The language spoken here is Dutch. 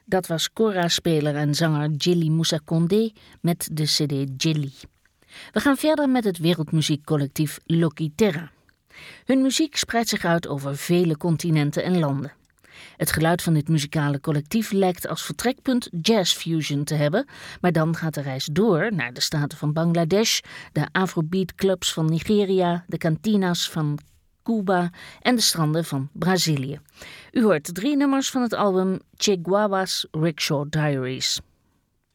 Dat was kora-speler en zanger Djily Moussa Condé met de cd Djily. We gaan verder met het wereldmuziekcollectief Lokiterra. Hun muziek spreidt zich uit over vele continenten en landen. Het geluid van dit muzikale collectief lijkt als vertrekpunt jazzfusion te hebben, maar dan gaat de reis door naar de staten van Bangladesh, de Afrobeat-clubs van Nigeria, de kantina's van Cuba en de stranden van Brazilië. U hoort 3 nummers van het album Che Guagua's Rickshaw Diaries.